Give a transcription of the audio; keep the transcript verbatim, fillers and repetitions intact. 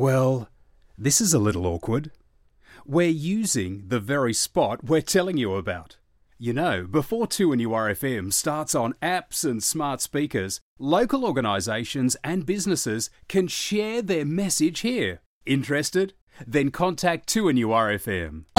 Well, this is a little awkward. We're using the very spot we're telling you about. You know, before two N U R F M starts on apps and smart speakers, local organisations and businesses can share their message here. Interested? Then contact two N U R F M.